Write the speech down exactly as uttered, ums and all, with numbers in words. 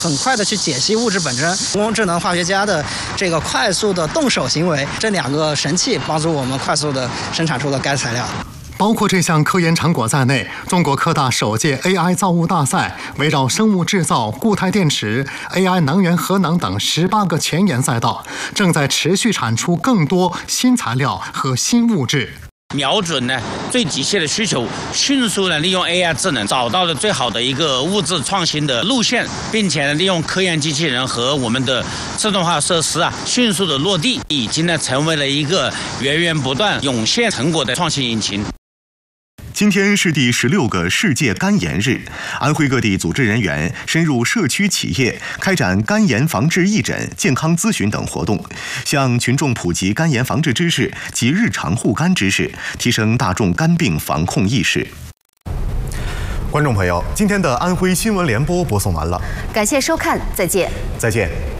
很快的去解析物质本身。人工智能化学家的这个快速的动手行为，这两个神器帮助我们快速的生产出了该材料。 包括这项科研成果在内，中国科大首届 A I 造物大赛围绕生物制造、固态电池、A I 能源核能等十八个前沿赛道，正在持续产出更多新材料和新物质。 瞄准呢最急切的需求，迅速的利用 A I 智能找到了最好的一个物质创新的路线，并且呢利用科研机器人和我们的自动化设施啊，迅速的落地，已经呢成为了一个源源不断涌现成果的创新引擎。 今天是第十六个世界肝炎日，安徽各地组织人员深入社区企业，开展肝炎防治义诊、健康咨询等活动，向群众普及肝炎防治知识及日常护肝知识，提升大众肝病防控意识。观众朋友，今天的安徽新闻联播播送完了， 感谢收看，再见。 再见。